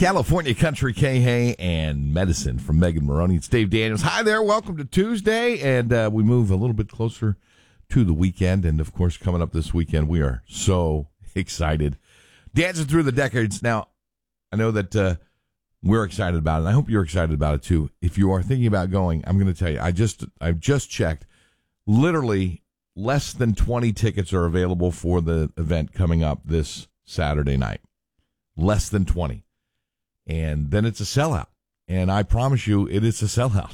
California Country K-Hay and Medicine from Megan Maroney. It's Dave Daniels. Hi there. Welcome to Tuesday. And we move a little bit closer to the weekend. And, of course, coming up this weekend, we are so excited. Dancing through the decades. Now, I know that we're excited about it. And I hope you're excited about it, too. If you are thinking about going, I'm going to tell you, I've just checked. Literally, less than 20 tickets are available for the event coming up this Saturday night. Less than 20. And then it's a sellout. And I promise you, it is a sellout.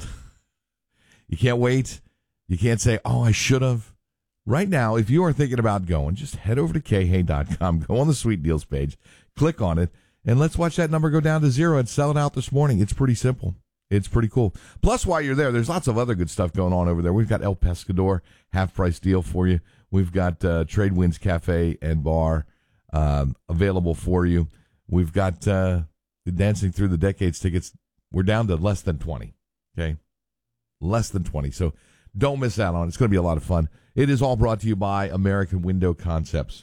You can't wait. You can't say, oh, I should have. Right now, if you are thinking about going, just head over to khay.com, go on the Sweet Deals page, click on it, and let's watch that number go down to zero and sell it out this morning. It's pretty simple. It's pretty cool. Plus, while you're there, there's lots of other good stuff going on over there. We've got El Pescador, half-price deal for you. We've got Trade Winds Cafe and Bar available for you. We've got the Dancing Through the Decades tickets. We're down to less than 20, okay? Less than 20. So don't miss out on it. It's going to be a lot of fun. It is all brought to you by American Window Concepts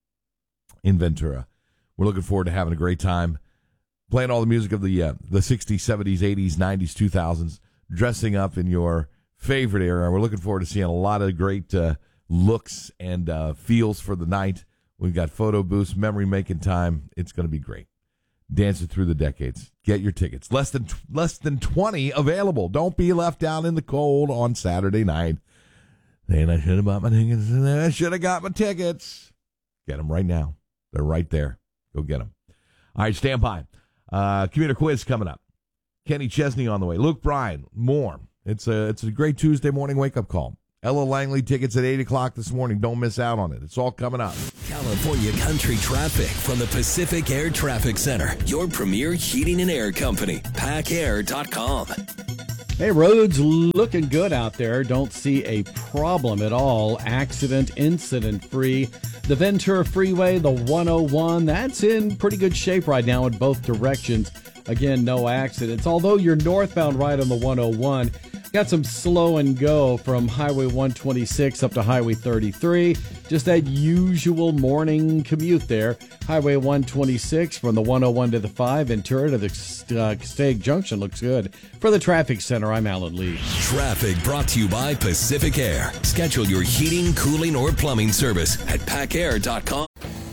in Ventura. We're looking forward to having a great time, playing all the music of the 60s, 70s, 80s, 90s, 2000s, dressing up in your favorite era. We're looking forward to seeing a lot of great looks and feels for the night. We've got photo booths, memory-making time. It's going to be great. Dancing Through the Decades. Get your tickets. Less than 20 available. Don't be left out in the cold on Saturday night. Saying I should have bought my tickets. I should have got my tickets. Get them right now. They're right there. Go get them. All right, stand by. Commuter quiz coming up. Kenny Chesney on the way. Luke Bryan, more. It's a great Tuesday morning wake-up call. Ella Langley tickets at 8 o'clock this morning. Don't miss out on it. It's all coming up. California Country Traffic from the Pacific Air Traffic Center. Your premier heating and air company. PackAir.com. Hey, roads looking good out there. Don't see a problem at all. Incident free. The Ventura Freeway, the 101, that's in pretty good shape right now in both directions. Again, no accidents. Although you're northbound right on the 101, got some slow and go from Highway 126 up to Highway 33. Just that usual morning commute there. Highway 126 from the 101 to the 5, Ventura to the Stag Junction looks good. For the Traffic Center, I'm Alan Lee. Traffic brought to you by Pacific Air. Schedule your heating, cooling, or plumbing service at PackAir.com.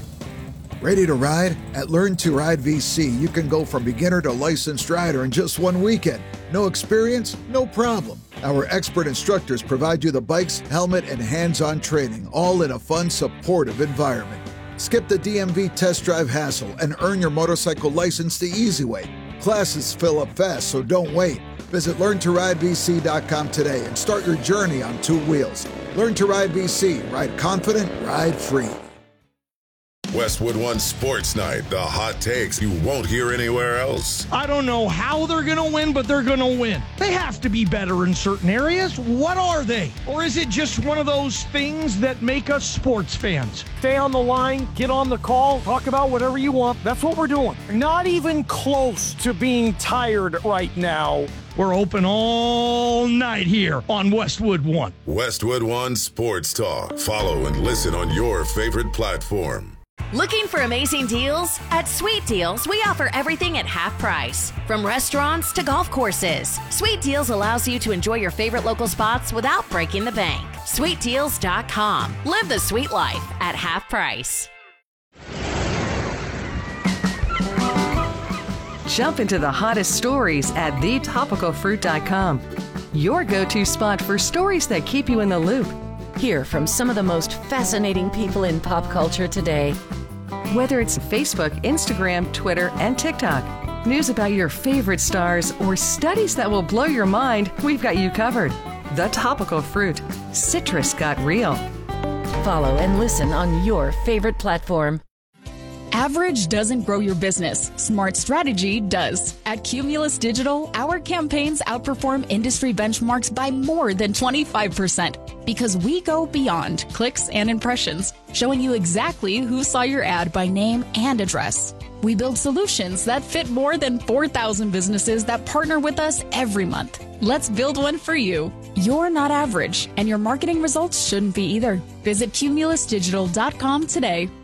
Ready to ride? At Learn to Ride VC, you can go from beginner to licensed rider in just one weekend. No experience? No problem. Our expert instructors provide you the bikes, helmet, and hands-on training, all in a fun, supportive environment. Skip the DMV test drive hassle and earn your motorcycle license the easy way. Classes fill up fast, so don't wait. Visit LearnToRideVC.com today and start your journey on two wheels. Learn to Ride VC. Ride confident, ride free. Westwood One Sports Night, the hot takes you won't hear anywhere else. I don't know how they're going to win, but they're going to win. They have to be better in certain areas. What are they? Or is it just one of those things that make us sports fans? Stay on the line, get on the call, talk about whatever you want. That's what we're doing. Not even close to being tired right now. We're open all night here on Westwood One. Westwood One Sports Talk. Follow and listen on your favorite platform. Looking for amazing deals? At Sweet Deals, we offer everything at half price. From restaurants to golf courses, Sweet Deals allows you to enjoy your favorite local spots without breaking the bank. SweetDeals.com. Live the sweet life at half price. Jump into the hottest stories at thetopicalfruit.com. Your go-to spot for stories that keep you in the loop. Hear from some of the most fascinating people in pop culture today. Whether it's Facebook, Instagram, Twitter, and TikTok, news about your favorite stars, or studies that will blow your mind, we've got you covered. The Topical Fruit. Citrus got real. Follow and listen on your favorite platform. Average doesn't grow your business. Smart strategy does. At Cumulus Digital, our campaigns outperform industry benchmarks by more than 25% because we go beyond clicks and impressions, showing you exactly who saw your ad by name and address. We build solutions that fit more than 4,000 businesses that partner with us every month. Let's build one for you. You're not average, and your marketing results shouldn't be either. Visit cumulusdigital.com today.